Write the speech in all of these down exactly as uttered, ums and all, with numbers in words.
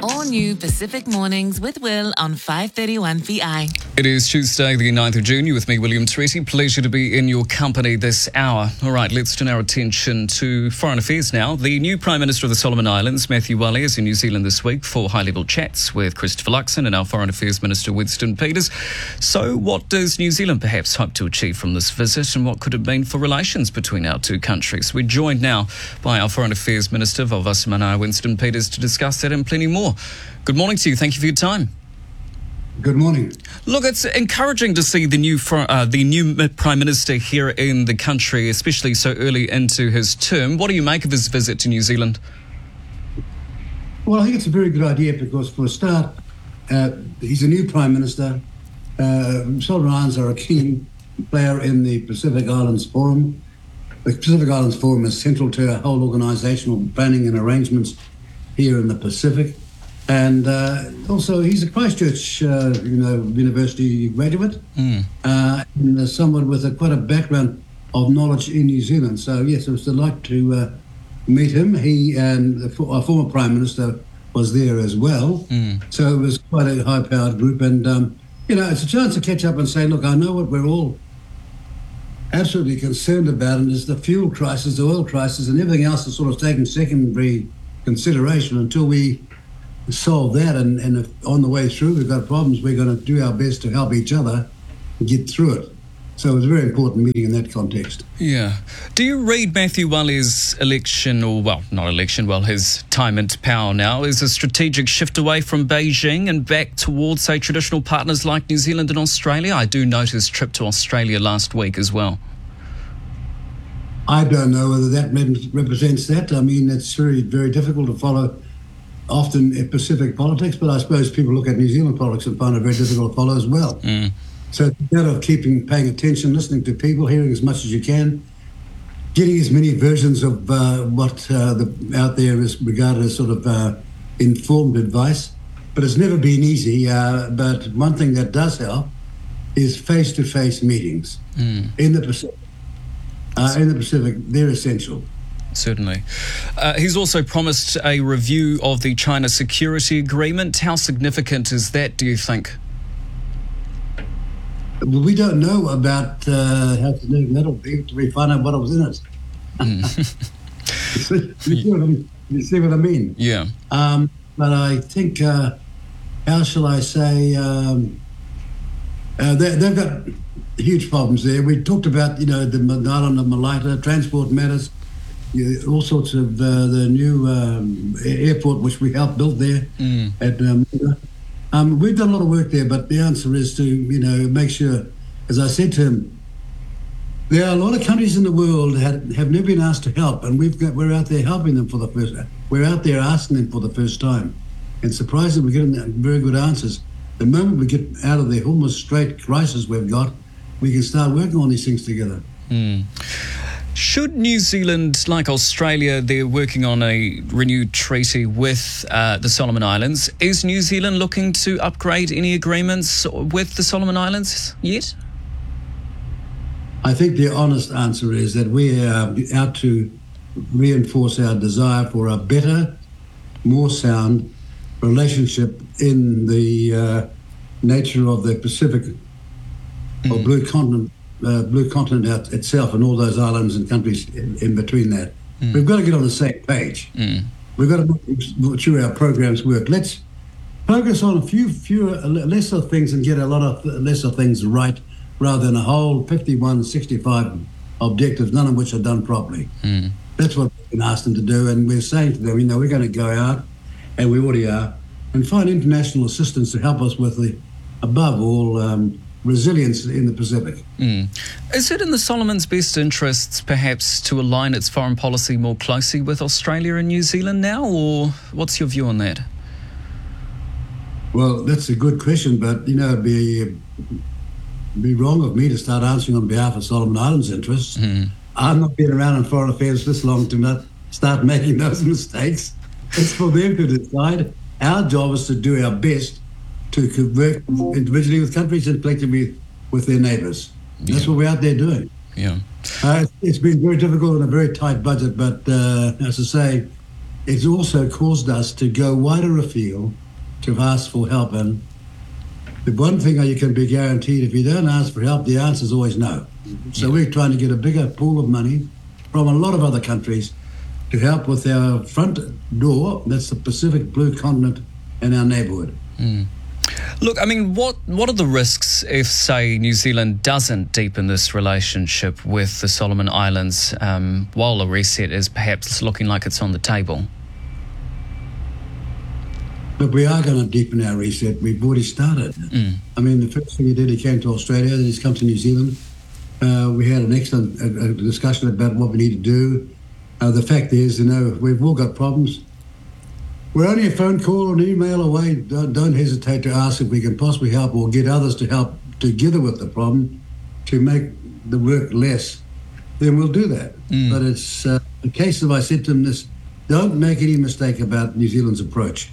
All new Pacific Mornings with Will on five thirty-one P I. It is Tuesday, the ninth of June. You're with me, William Treaty. Pleasure to be in your company this hour. All right, let's turn our attention to foreign affairs now. The new Prime Minister of the Solomon Islands, Matthew Wale, is in New Zealand this week for high-level chats with Christopher Luxon and our Foreign Affairs Minister, Winston Peters. So what does New Zealand perhaps hope to achieve from this visit, and what could it mean for relations between our two countries? We're joined now by our Foreign Affairs Minister, Valdivia Manaia, Winston Peters, to discuss that and plenty more. Good morning to you. Thank you for your time. Good morning. Look, it's encouraging to see the new uh, the new Prime Minister here in the country, especially so early into his term. What do you make of his visit to New Zealand? Well, I think it's a very good idea because, for a start, uh, he's a new Prime Minister. Uh, Solomon Islands are a key player in the Pacific Islands Forum. The Pacific Islands Forum is central to our whole organisational planning and arrangements here in the Pacific. And uh, also, he's a Christchurch, uh, you know, University graduate, mm. uh, and someone with a, quite a background of knowledge in New Zealand. So, yes, it was a delight to uh, meet him. He and our former Prime Minister was there as well. Mm. So it was quite a high-powered group. And, um, you know, it's a chance to catch up and say, look, I know what we're all absolutely concerned about, and is the fuel crisis, the oil crisis, and everything else is sort of taken secondary consideration until we solve that, and, and if on the way through we've got problems, we're going to do our best to help each other get through it. So it was a very important meeting in that context. Yeah. Do you read Matthew Wale's election, or, well, not election, well, his time into power now, is a strategic shift away from Beijing and back towards, say, traditional partners like New Zealand and Australia? I do note his trip to Australia last week as well. I don't know whether that represents that. I mean, it's very, very difficult to follow often in Pacific politics, but I suppose people look at New Zealand politics and find it very difficult to follow as well. Mm. So it's a matter of keeping, paying attention, listening to people, hearing as much as you can, getting as many versions of uh, what uh, the, out there is regarded as sort of uh, informed advice. But it's never been easy. Uh, but one thing that does help is face-to-face meetings mm. in the Pacific. Uh, in the Pacific, they're essential. Certainly. Uh, he's also promised a review of the China security agreement. How significant is that, do you think? Well, we don't know about uh, how significant that will be until we find out what was in it. Mm. you, see, you, see what I mean? you see what I mean? Yeah. Um, but I think, uh, how shall I say, um, uh, they, they've got huge problems there. We talked about, you know, the island of Malaita, transport matters, Yeah, all sorts of uh, the new um, airport which we helped build there. Mm. At um, um, we've done a lot of work there, but the answer is to you know make sure, as I said to him, there are a lot of countries in the world that have never been asked to help, and we've got we're out there helping them for the first. We're out there asking them for the first time, and surprisingly, we're getting very good answers. The moment we get out of the almost straight crisis we've got, we can start working on these things together. Mm. Should New Zealand, like Australia, they're working on a renewed treaty with uh, the Solomon Islands. Is New Zealand looking to upgrade any agreements with the Solomon Islands yet? I think the honest answer is that we are out to reinforce our desire for a better, more sound relationship in the uh, nature of the Pacific mm. or Blue Continent. Uh, blue continent out itself and all those islands and countries in, in between that. Mm. We've got to get on the same page. Mm. We've got to make sure our programs work. Let's focus on a few fewer, lesser things and get a lot of lesser things right rather than a whole fifty-one, sixty-five objectives, none of which are done properly. Mm. That's what we've been asked them to do, and we're saying to them, you know, we're going to go out, and we already are, and find international assistance to help us with the, above all, um, resilience in the Pacific. Mm. Is it in the Solomons' best interests, perhaps, to align its foreign policy more closely with Australia and New Zealand now, or what's your view on that? Well, that's a good question, but, you know, it'd be, be wrong of me to start answering on behalf of Solomon Islands' interests. Mm. I've not been around in foreign affairs this long to not start making those mistakes. It's for them to decide. Our job is to do our best to work individually with countries and collectively with their neighbours. That's yeah. what we're out there doing. Yeah, uh, it's been very difficult and a very tight budget, but uh, as I say, it's also caused us to go wider afield to ask for help. And the one thing you can be guaranteed, if you don't ask for help, the answer is always no. So we're trying to get a bigger pool of money from a lot of other countries to help with our front door, that's the Pacific Blue Continent and our neighbourhood. Mm. Look, I mean, what, what are the risks if, say, New Zealand doesn't deepen this relationship with the Solomon Islands um, while a reset is perhaps looking like it's on the table? But we are going to deepen our reset. We've already started. Mm. I mean, the first thing he did, he came to Australia, then he's come to New Zealand. Uh, we had an excellent uh, discussion about what we need to do. Uh, the fact is, you know, we've all got problems. We're only a phone call or an email away. Don't, don't hesitate to ask if we can possibly help or get others to help together with the problem to make the work less. Then we'll do that. Mm. But it's uh, a case of, I said to him this, don't make any mistake about New Zealand's approach.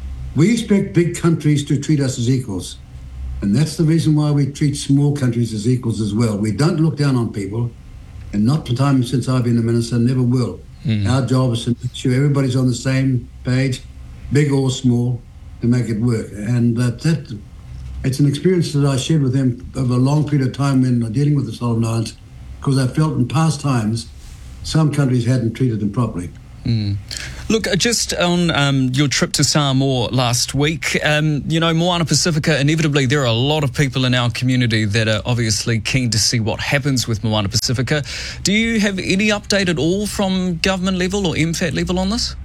We expect big countries to treat us as equals. And that's the reason why we treat small countries as equals as well. We don't look down on people, and not the time since I've been the minister, never will. Mm. Our job is to make sure everybody's on the same page, big or small, to make it work. And uh, that it's an experience that I shared with them over a long period of time when dealing with the Solomon Islands, because I felt in past times some countries hadn't treated them properly. Mm. Look, just on um, your trip to Samoa last week, um, you know, Moana Pacifica, inevitably there are a lot of people in our community that are obviously keen to see what happens with Moana Pacifica. Do you have any update at all from government level or M FAT level on this?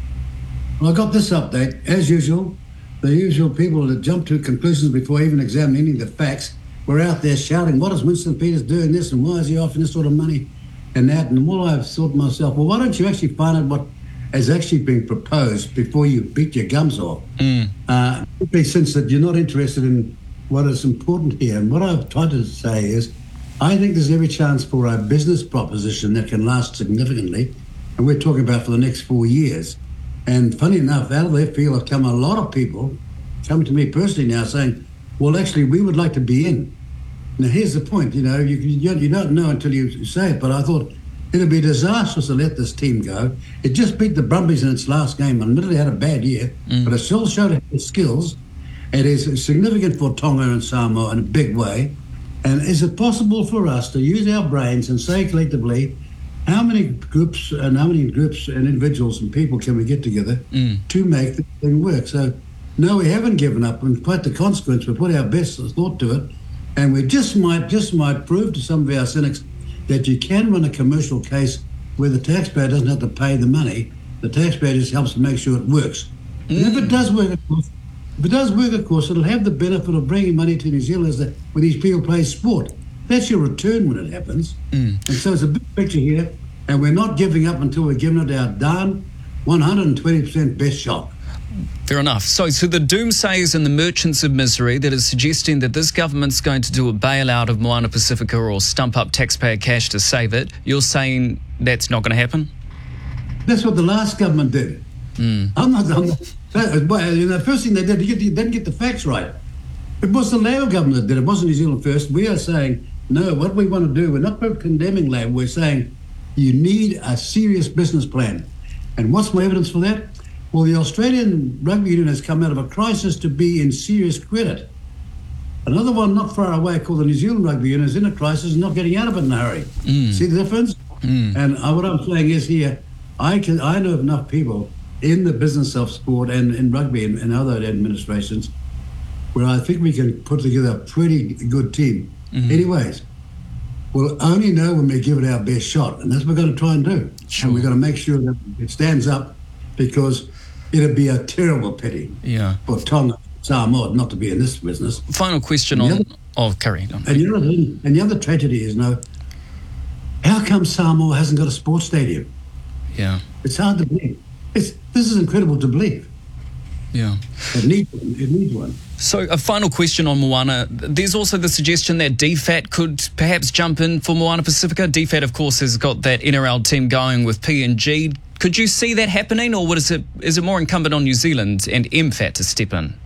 Well, I got this update. As usual, the usual people that jump to conclusions before even examining any of the facts were out there shouting, what is Winston Peters doing this and why is he offering this sort of money and that? And all I've thought to myself, well, why don't you actually find out what has actually been proposed before you beat your gums off? Mm. Uh, since that you're not interested in what is important here. And what I've tried to say is, I think there's every chance for a business proposition that can last significantly, and we're talking about for the next four years. And funny enough, out of their field have come a lot of people coming to me personally now saying, well, actually, we would like to be in. Now, here's the point, you know, you, you, you don't know until you say it, but I thought it'd be disastrous to let this team go. It just beat the Brumbies in its last game. Admittedly, had a bad year, mm. but it still showed its skills. It is significant for Tonga and Samoa in a big way. And is it possible for us to use our brains and say collectively, how many groups and how many groups and individuals and people can we get together mm. to make the thing work? So, no, we haven't given up. And quite the consequence, we put our best thought to it. And we just might, just might prove to some of our cynics that you can run a commercial case where the taxpayer doesn't have to pay the money. The taxpayer just helps to make sure it works. Mm. And if it does work, of course, if it does work, of course, it'll have the benefit of bringing money to New Zealand as the, when these people play sport. That's your return when it happens. Mm. And so it's a big picture here, and we're not giving up until we've given it our darn one hundred twenty percent best shot. Fair enough. So, so the doomsayers and the merchants of misery that is suggesting that this government's going to do a bailout of Moana Pacifica or stump up taxpayer cash to save it, you're saying that's not going to happen? That's what the last government did. Mm. I'm not, I'm not that, you know, the first thing they did, they didn't get the facts right. It was the Labour government that did it. It wasn't New Zealand First. We are saying, no, what we want to do, we're not condemning Labour, we're saying you need a serious business plan. And what's my evidence for that? Well, the Australian Rugby Union has come out of a crisis to be in serious credit. Another one not far away called the New Zealand Rugby Union is in a crisis and not getting out of it in a hurry. Mm. See the difference? Mm. And uh, what I'm saying is here, I can I know enough people in the business of sport and in rugby and, and other administrations where I think we can put together a pretty good team. Mm-hmm. Anyways, we'll only know when we give it our best shot, and that's what we're going to try and do. Sure. And we're going to make sure that it stands up, because it'd be a terrible pity yeah. for Tonga, Samoa not to be in this business. Final question on... Other, oh, carry on. And, you know, and the other tragedy is, no, how come Samoa hasn't got a sports stadium? Yeah. It's hard to believe. It's, this is incredible to believe. Yeah. It needs one. It needs one. So a final question on Moana. There's also the suggestion that D FAT could perhaps jump in for Moana Pacifica. D FAT, of course, has got that N R L team going with P N G. Could you see that happening, or what is it, is it more incumbent on New Zealand and M FAT to step in?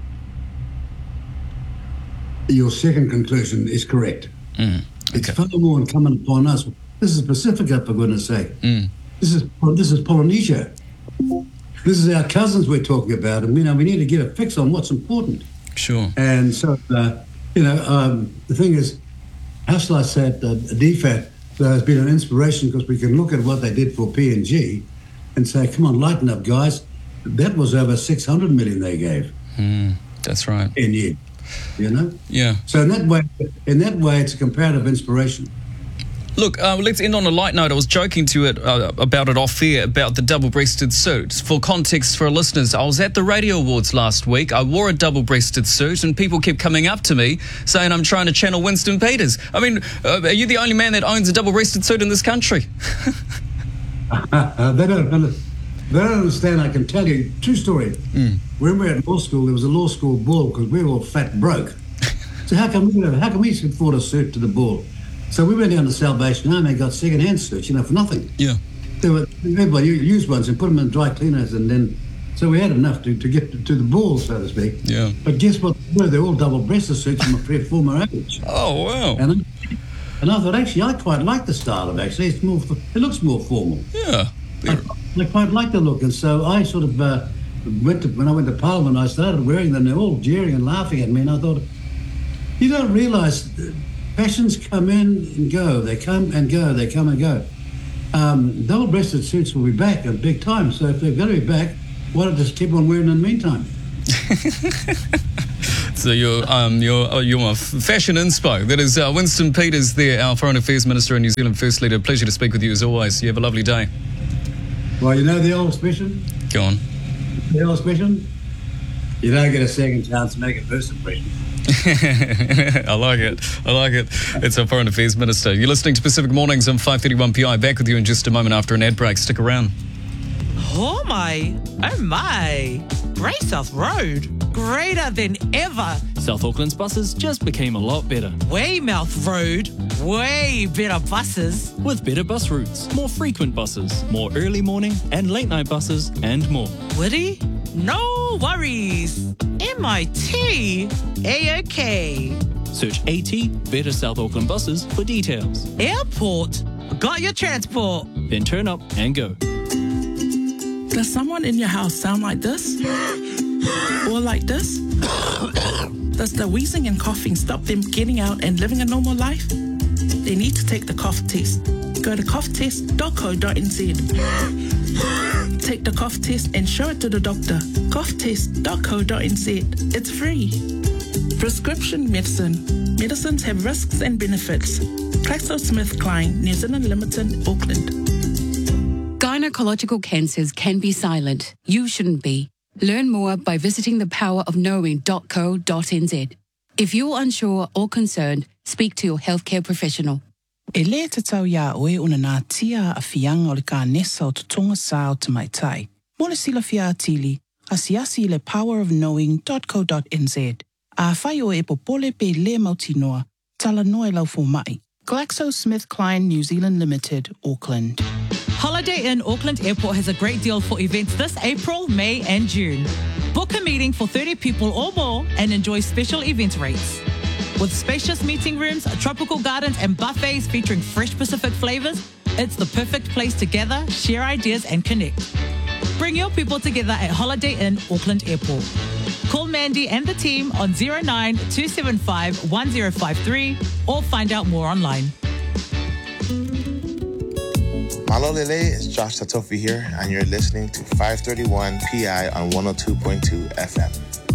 Your second conclusion is correct. Mm, okay. It's far more incumbent upon us. This is Pacifica, for goodness sake. Mm. This is this is Polynesia. this is our cousins we're talking about, and, you know, we need to get a fix on what's important. Sure. And so, uh, you know, um, the thing is, how shall I say it, uh, D FAT uh, has been an inspiration because we can look at what they did for P N G and say, come on, lighten up, guys. That was over six hundred million they gave. Mm, that's right. In year, you know? Yeah. So in that way, in that way, it's a comparative inspiration. Look, uh, let's end on a light note. I was joking to it uh, about it off air, about the double-breasted suit. For context for our listeners, I was at the Radio Awards last week. I wore a double-breasted suit, and people kept coming up to me saying I'm trying to channel Winston Peters. I mean, uh, are you the only man that owns a double-breasted suit in this country? uh, they don't understand. They don't understand. I can tell you, true story. Mm. When we were at law school, there was a law school ball because we were all fat broke. So how come we how come we could afford a suit to the ball? So we went down to Salvation Army and got second-hand suits, you know, for nothing. Yeah. They were, everybody used ones and put them in dry cleaners, and then, so we had enough to, to get to, to the ball, so to speak. Yeah. But guess what? Well, they're all double-breasted suits from a former age. Oh, wow. And I, and I thought, actually, I quite like the style of actually. It's more, it looks more formal. Yeah. I, I quite like the look, and so I sort of uh, went to, when I went to Parliament, I started wearing them. They're all jeering and laughing at me, and I thought, you don't realise fashions come in and go. They come and go. They come and go. Um, double-breasted suits will be back at big time. So if they're going to be back, why don't just keep on wearing them in the meantime? So you're um you're uh, you're a fashion inspo. That is uh, Winston Peters there, our Foreign Affairs Minister and New Zealand First Leader. Pleasure to speak with you as always. You have a lovely day. Well, you know the old expression? Go on. The old expression? You don't get a second chance to make a first impression. I like it. I like it. It's our Foreign Affairs Minister. You're listening to Pacific Mornings on five thirty-one P I. Back with you in just a moment after an ad break. Stick around. Oh my, oh my. Grey South Road, greater than ever. South Auckland's buses just became a lot better. Weymouth Road, way better buses. With better bus routes, more frequent buses, more early morning and late night buses, and more. Woody? No worries. M I T, A-OK. Search AT, Better South Auckland Buses for details. Airport, got your transport. Then turn up and go. Does someone in your house sound like this? Or like this? Does the wheezing and coughing stop them getting out and living a normal life? They need to take the cough test. Go to cough test dot co dot n z. Take the cough test and show it to the doctor. cough test dot co dot n z. It's free. Prescription medicine. Medicines have risks and benefits. GlaxoSmithKline, New Zealand Limited, Auckland. Gynecological cancers can be silent. You shouldn't be. Learn more by visiting the power of knowing dot co dot n z. If you're unsure or concerned, speak to your healthcare professional. E le te tau ia oe una nā tia a whianga o le ka nesa o tutonga sa o te mai tai. Mo le sila fia atili, asiasi le power of knowing dot co dot n z. A whai o e popole pe le mautinoa, tala noe lau fo mai. GlaxoSmithKline New Zealand Limited, Auckland. Holiday Inn Auckland Airport has a great deal for events this April, May and June. Book a meeting for thirty people or more and enjoy special event rates. With spacious meeting rooms, tropical gardens and buffets featuring fresh Pacific flavours, it's the perfect place to gather, share ideas and connect. Bring your people together at Holiday Inn Auckland Airport. Call Mandy and the team on zero nine two seven five one zero five three or find out more online. Malo Lele, it's Josh Tatofi here, and you're listening to five thirty-one P I on one oh two point two F M.